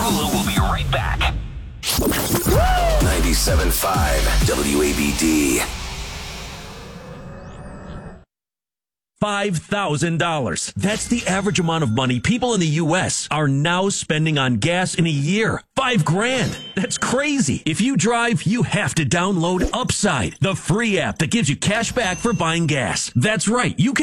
Hulu will be right back. 97.5 WABD. $5,000. That's the average amount of money people in the U.S. are now spending on gas in a year. $5,000. That's crazy. If you drive, you have to download Upside, the free app that gives you cash back for buying gas. That's right. You can